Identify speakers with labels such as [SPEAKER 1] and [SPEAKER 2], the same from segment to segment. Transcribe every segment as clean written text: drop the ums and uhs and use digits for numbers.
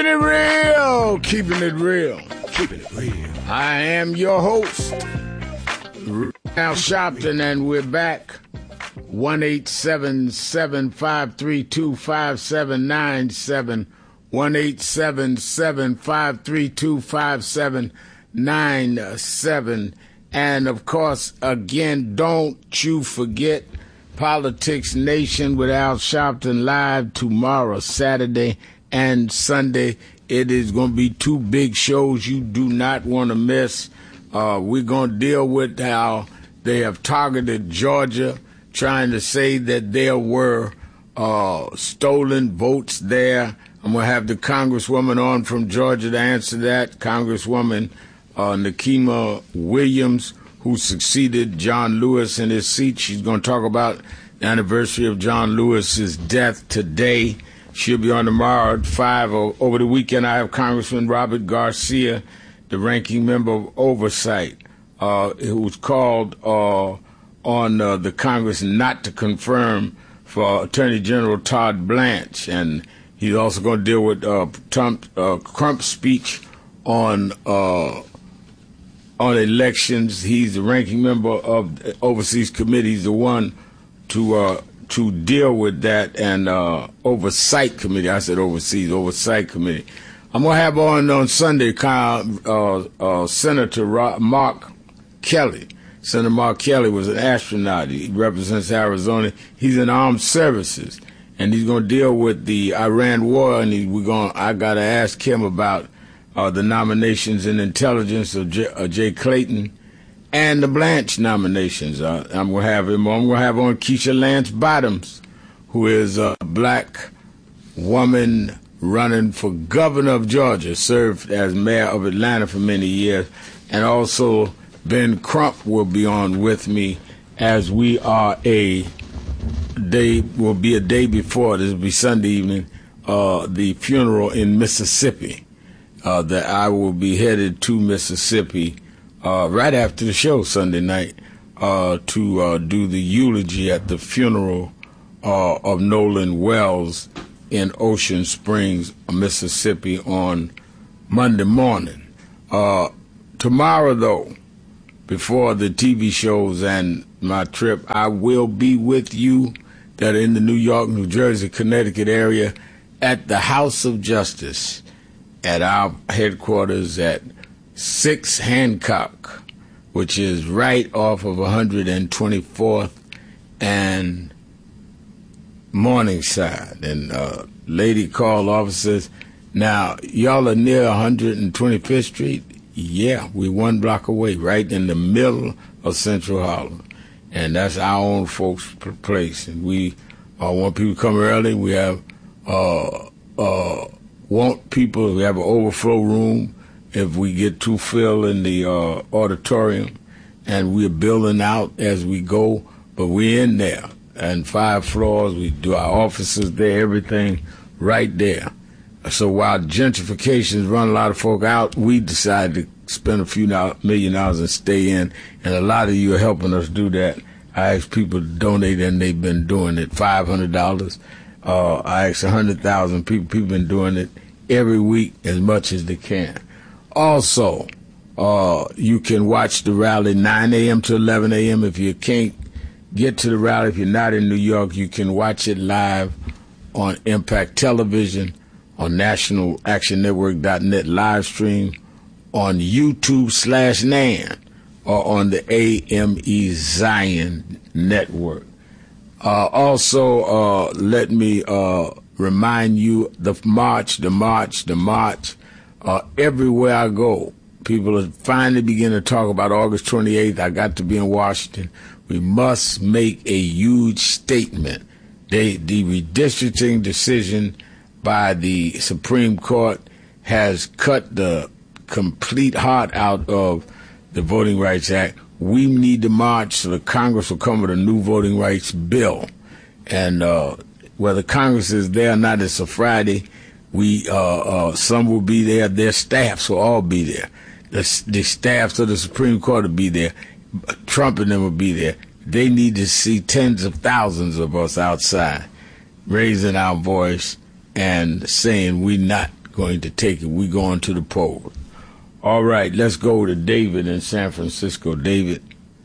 [SPEAKER 1] Keeping it real, keeping it real, keeping it real. I am your host, Al Sharpton, and we're back. 1-877-532-5797. 1-877-532-5797. And of course, again, don't you forget Politics Nation with Al Sharpton live tomorrow, Saturday and Sunday. It is going to be two big shows you do not want to miss. We're going to deal with how they have targeted Georgia, trying to say that there were stolen votes there. I'm going to have the Congresswoman on from Georgia to answer that, Congresswoman Nikema Williams, who succeeded John Lewis in his seat. She's going to talk about the anniversary of John Lewis's death today. She'll be on tomorrow at 5. Over the weekend, I have Congressman Robert Garcia, the ranking member of Oversight, who's called on the Congress not to confirm for Attorney General Todd Blanche. And he's also going to deal with Trump's speech on elections. He's the ranking member of the Overseas Committee. He's the one to deal with that, and Oversight Committee. I said Overseas, Oversight Committee. I'm going to have on Sunday Senator Mark Kelly. Senator Mark Kelly was an astronaut. He represents Arizona. He's in armed services, and he's going to deal with the Iran war, and I got to ask him about the nominations in intelligence of Jay Clayton and the Blanche nominations. I'm going to have him on. I'm going to have on Keisha Lance Bottoms, who is a black woman running for governor of Georgia, served as mayor of Atlanta for many years, and also Ben Crump will be on with me as we are a day before, this will be Sunday evening, the funeral in Mississippi. That I will be headed to Mississippi right after the show Sunday night to do the eulogy at the funeral of Nolan Wells in Ocean Springs, Mississippi on Monday morning. Tomorrow, though, before the TV shows and my trip, I will be with you that are in the New York, New Jersey, Connecticut area at the House of Justice at our headquarters at 6 Hancock, which is right off of 124th and Morningside. And lady called officers, now, y'all are near 125th Street? Yeah, we one block away, right in the middle of Central Harlem. And that's our own folks' place. And we want people to come early. We have we have an overflow room if we get too full in the auditorium, and we're building out as we go, but we're in there. And 5 floors, we do our offices there, everything right there. So while gentrifications run a lot of folk out, we decided to spend a few $1 million and stay in, and a lot of you are helping us do that. I asked people to donate, and they've been doing it. $500. I asked 100,000 people. People been doing it every week as much as they can. Also, you can watch the rally 9 a.m. to 11 a.m. If you can't get to the rally, if you're not in New York, you can watch it live on Impact Television, on NationalActionNetwork.net live stream, on YouTube/NAN, or on the AME Zion Network. Also, let me remind you, the march. Everywhere I go, people are finally beginning to talk about August 28th. I got to be in Washington. We must make a huge statement. The redistricting decision by the Supreme Court has cut the complete heart out of the Voting Rights Act. We need to march so the Congress will come with a new voting rights bill. And whether Congress is there or not, it's a Friday. Some will be there. Their staffs will all be there. The staffs of the Supreme Court will be there. Trump and them will be there. They need to see tens of thousands of us outside raising our voice and saying we're not going to take it. We're going to the polls. All right, let's go to David in San Francisco. David.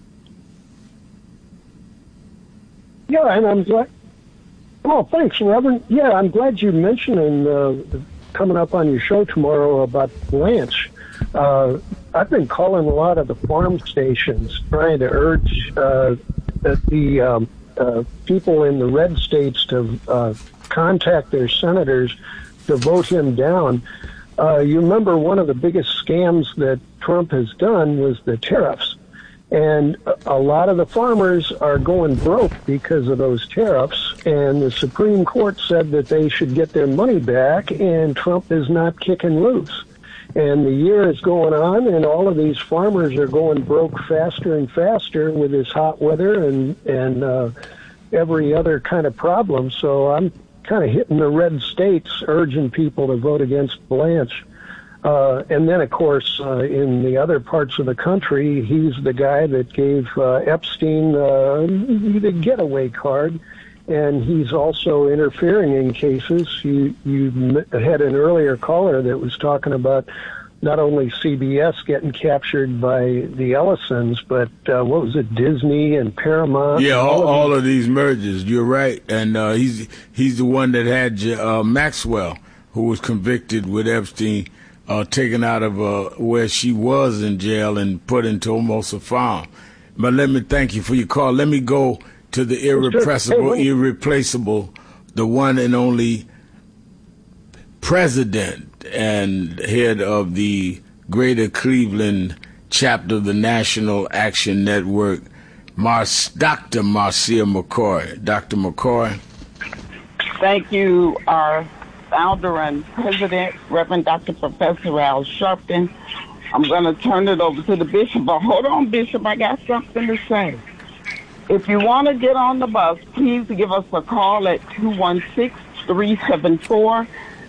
[SPEAKER 2] Yeah, and I'm glad. Oh, thanks, Reverend. Yeah, I'm glad you mentioned coming up on your show tomorrow about Blanche. I've been calling a lot of the farm stations trying to urge the people in the red states to contact their senators to vote him down. You remember one of the biggest scams that Trump has done was the tariffs. And a lot of the farmers are going broke because of those tariffs. And the Supreme Court said that they should get their money back, and Trump is not kicking loose. And the year is going on, and all of these farmers are going broke faster and faster with this hot weather and every other kind of problem. So I'm kind of hitting the red states, urging people to vote against Blanche. And then, of course, in the other parts of the country, he's the guy that gave Epstein the getaway card, and he's also interfering in cases. You had an earlier caller that was talking about not only CBS getting captured by the Ellisons, but what was it, Disney and Paramount?
[SPEAKER 1] Yeah, all of these mergers. You're right, and he's the one that had Maxwell, who was convicted with Epstein. Taken out of where she was in jail and put into almost a farm. But let me thank you for your call. Let me go to the irreplaceable, the one and only president and head of the Greater Cleveland chapter of the National Action Network, Dr. Marcia McCoy. Dr. McCoy.
[SPEAKER 3] Thank you, our founder and president, Reverend Dr. Professor Al Sharpton. I'm going to turn it over to the bishop, but hold on, Bishop, I got something to say. If you want to get on the bus, please give us a call at 216-374-0913,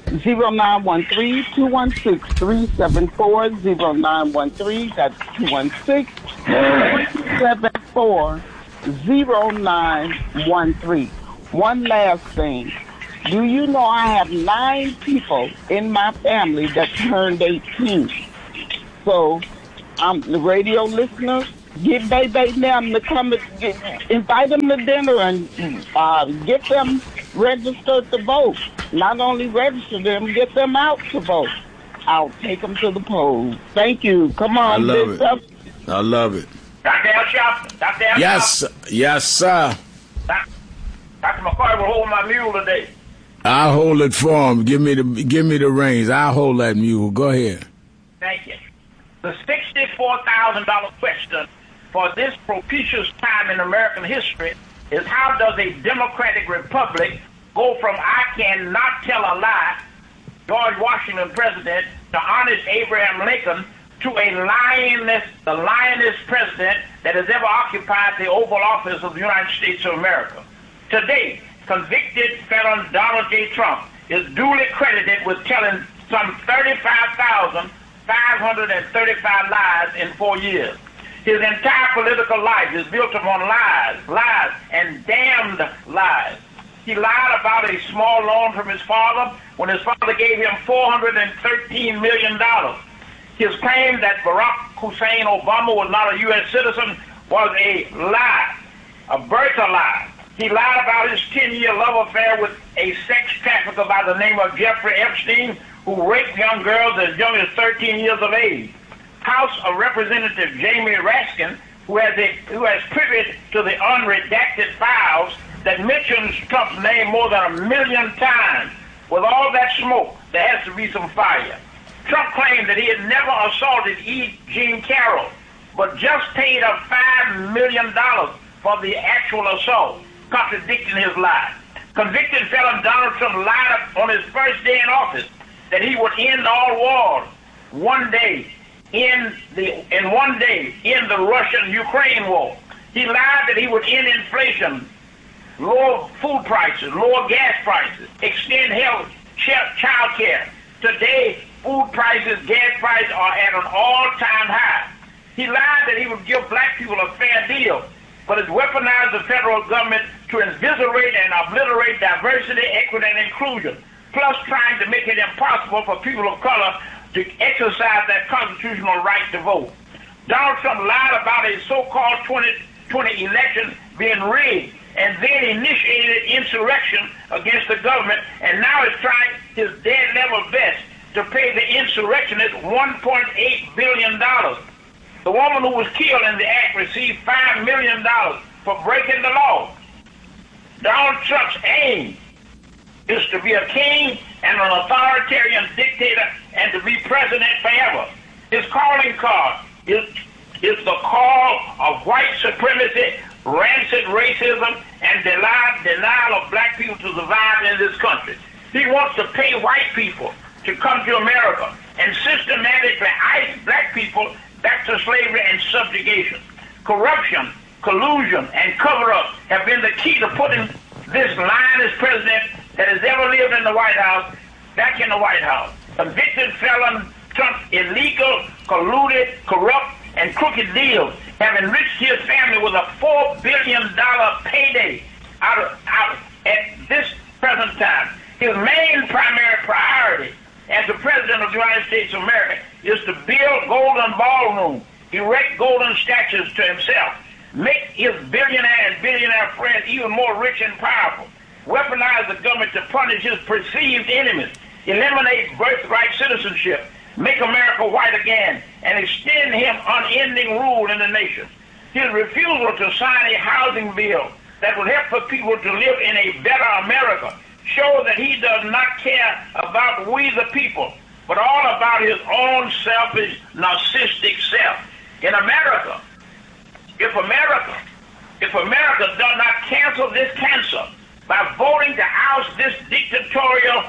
[SPEAKER 3] 216-374-0913. That's 216-374-0913. One last thing. Do you know I have 9 people in my family that turned 18? So, the radio listeners, get them to come, invite them to dinner and get them registered to vote. Not only register them, get them out to vote. I'll take them to the polls. Thank you. Come on, Bishop.
[SPEAKER 1] I love it.
[SPEAKER 4] Dr. Al Sharpton. Dr. Al Sharpton.
[SPEAKER 1] Yes, sir.
[SPEAKER 4] Dr. McCoy will hold my mule today.
[SPEAKER 1] I'll hold it for him. Give me the reins. I'll hold that mule. Go ahead.
[SPEAKER 4] Thank you. The $64,000 question for this propitious time in American history is, how does a democratic republic go from I cannot tell a lie, George Washington president, to honest Abraham Lincoln, to the lioness president that has ever occupied the Oval Office of the United States of America? Today, convicted felon Donald J. Trump is duly credited with telling some 35,535 lies in 4 years. His entire political life is built upon lies, and damned lies. He lied about a small loan from his father when his father gave him $413 million. His claim that Barack Hussein Obama was not a U.S. citizen was a lie, a birther lie. He lied about his 10-year love affair with a sex trafficker by the name of Jeffrey Epstein, who raped young girls as young as 13 years of age. House of Representative Jamie Raskin, who has privy to the unredacted files that mentions Trump's name more than 1 million times. With all that smoke, there has to be some fire. Trump claimed that he had never assaulted E. Jean Carroll, but just paid her $5 million for the actual assault, contradicting his lie. Convicted felon Donald Trump lied on his first day in office that he would end all wars one day in the Russian-Ukraine war. He lied that he would end inflation, lower food prices, lower gas prices, extend health, child care. Today, food prices, gas prices are at an all-time high. He lied that he would give black people a fair deal, but has weaponized the federal government to eviscerate and obliterate diversity, equity, and inclusion. plus trying to make it impossible for people of color to exercise their constitutional right to vote. Donald Trump lied about a so-called 2020 election being rigged and then initiated insurrection against the government, and now is trying his dead level best to pay the insurrectionists $1.8 billion. The woman who was killed in the act received $5 million for breaking the law. Donald Trump's aim is to be a king and an authoritarian dictator and to be president forever. His calling card is the call of white supremacy, rancid racism, and denial of black people to survive in this country. He wants to pay white people to come to America and systematically ice black people back to slavery and subjugation. Corruption, collusion, and cover-up have been the key to putting this lioness president that has ever lived in the White House back in the White House. Convicted felon Trump's illegal, colluded, corrupt, and crooked deals have enriched his family with a $4 billion payday out at this present time. His main primary priority as the President of the United States of America is to build golden ballrooms, erect golden statues to himself, make his billionaire and billionaire friends even more rich and powerful, weaponize the government to punish his perceived enemies, eliminate birthright citizenship, make America white again, and extend him unending rule in the nation. His refusal to sign a housing bill that would help for people to live in a better America shows that he does not care about we the people, but all about his own selfish, narcissistic self. In America, if America does not cancel this cancer by voting to oust this dictatorial,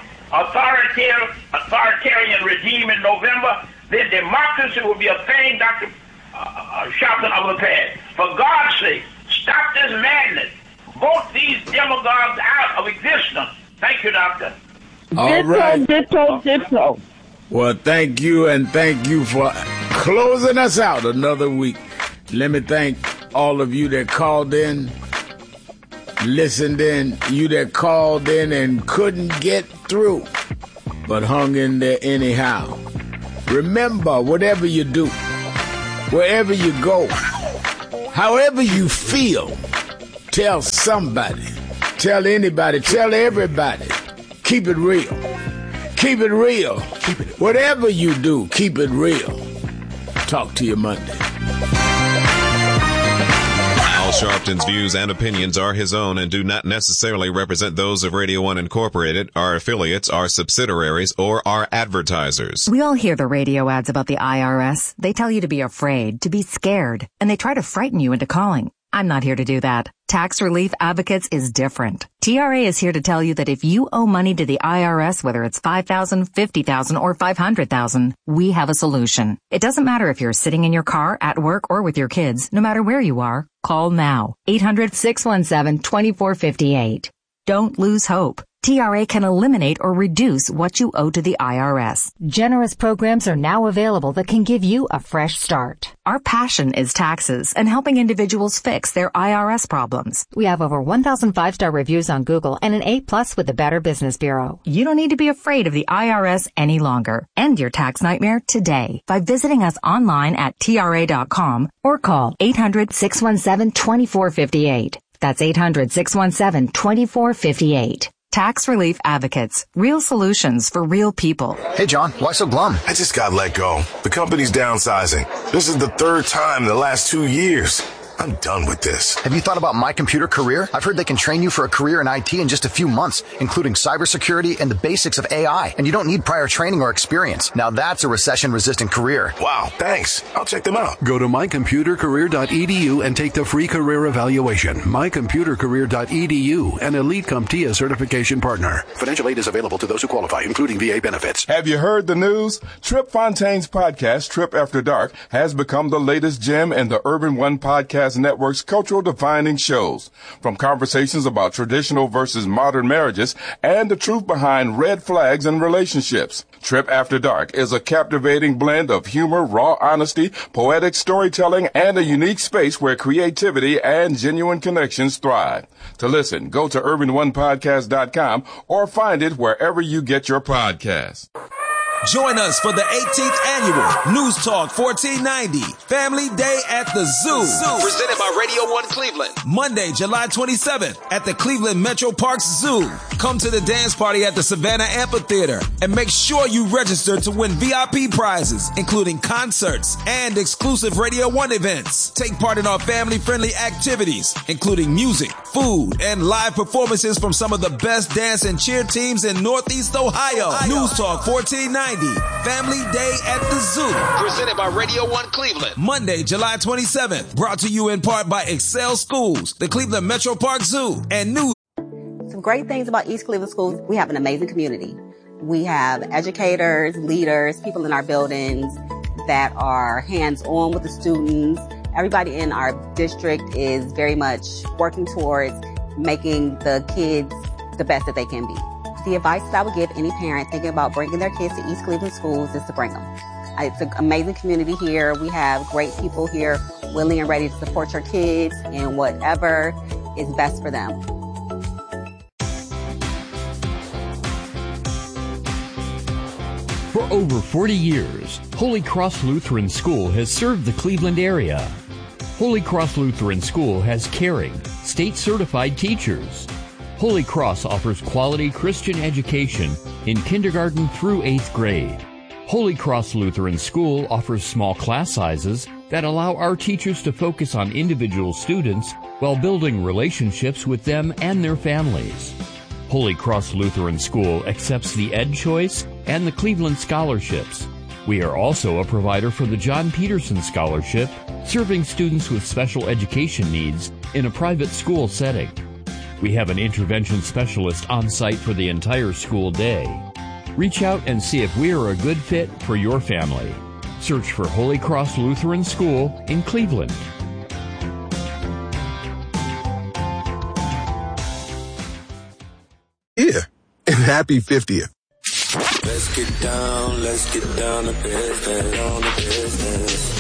[SPEAKER 4] authoritarian regime in November, then democracy will be a thing, Dr. Shelton, of the past. For God's sake, stop this madness. Vote these demagogues out of existence. Thank you, Doctor.
[SPEAKER 1] All right.
[SPEAKER 3] Ditto.
[SPEAKER 1] Well, thank you, and thank you for closing us out another week. Let me thank all of you that called in, listened in, you that called in and couldn't get through, but hung in there anyhow. Remember, whatever you do, wherever you go, however you feel, tell somebody, tell anybody, tell everybody. Keep it real. Keep it real. Whatever you do, keep it real. Talk to you Monday.
[SPEAKER 5] Al Sharpton's views and opinions are his own and do not necessarily represent those of Radio 1 Incorporated, our affiliates, our subsidiaries, or our advertisers.
[SPEAKER 6] We all hear the radio ads about the IRS. They tell you to be afraid, to be scared, and they try to frighten you into calling. I'm not here to do that. Tax Relief Advocates is different. TRA is here to tell you that if you owe money to the IRS, whether it's $5,000, $50,000, or $500,000, we have a solution. It doesn't matter if you're sitting in your car, at work, or with your kids. No matter where you are, call now. 800-617-2458. Don't lose hope. TRA can eliminate or reduce what you owe to the IRS. Generous programs are now available that can give you a fresh start. Our passion is taxes and helping individuals fix their IRS problems. We have over 1,000 5-star reviews on Google and an A+ with the Better Business Bureau. You don't need to be afraid of the IRS any longer. End your tax nightmare today by visiting us online at TRA.com or call 800-617-2458. That's 800-617-2458. Tax Relief Advocates. Real solutions for real people.
[SPEAKER 7] Hey, John, why so glum?
[SPEAKER 8] I just got let go. The company's downsizing. This is the third time in the last 2 years. I'm done with this.
[SPEAKER 7] Have you thought about My Computer Career? I've heard they can train you for a career in IT in just a few months, including cybersecurity and the basics of AI. And you don't need prior training or experience. Now that's a recession-resistant career.
[SPEAKER 8] Wow, thanks. I'll check them out.
[SPEAKER 9] Go to mycomputercareer.edu and take the free career evaluation. Mycomputercareer.edu, an Elite CompTIA certification partner. Financial aid is available to those who qualify, including VA benefits.
[SPEAKER 10] Have you heard the news? Trip Fontaine's podcast, Trip After Dark, has become the latest gem in the Urban One podcast Podcast Network's cultural defining shows. From conversations about traditional versus modern marriages and the truth behind red flags in relationships. Trip After Dark is a captivating blend of humor, raw honesty, poetic storytelling, and a unique space where creativity and genuine connections thrive. To listen, go to urbanonepodcast.com or find it wherever you get your podcasts.
[SPEAKER 11] Join us for the 18th annual News Talk 1490 Family Day at the Zoo.
[SPEAKER 12] Presented by Radio 1 Cleveland.
[SPEAKER 11] Monday, July 27th at the Cleveland Metro Parks Zoo. Come to the dance party at the Savannah Amphitheater and make sure you register to win VIP prizes, including concerts and exclusive Radio 1 events. Take part in our family-friendly activities, including music, food, and live performances from some of the best dance and cheer teams in Northeast Ohio. News Talk 1490. Family Day at the Zoo.
[SPEAKER 12] Presented by Radio 1 Cleveland.
[SPEAKER 11] Monday, July 27th. Brought to you in part by Excel Schools, the Cleveland Metro Park Zoo, and New.
[SPEAKER 13] Some great things about East Cleveland Schools. We have an amazing community. We have educators, leaders, people in our buildings that are hands-on with the students. Everybody in our district is very much working towards making the kids the best that they can be. The advice that I would give any parent thinking about bringing their kids to East Cleveland Schools is to bring them. It's an amazing community here. We have great people here willing and ready to support your kids in whatever is best for them.
[SPEAKER 14] For over 40 years, Holy Cross Lutheran School has served the Cleveland area. Holy Cross Lutheran School has caring, state-certified teachers. Holy Cross offers quality Christian education in kindergarten through 8th grade. Holy Cross Lutheran School offers small class sizes that allow our teachers to focus on individual students while building relationships with them and their families. Holy Cross Lutheran School accepts the Ed Choice and the Cleveland Scholarships. We are also a provider for the John Peterson Scholarship, serving students with special education needs in a private school setting. We have an intervention specialist on site for the entire school day. Reach out and see if we are a good fit for your family. Search for Holy Cross Lutheran School in Cleveland.
[SPEAKER 15] Yeah, and happy 50th.
[SPEAKER 16] Let's get down to business, on the business.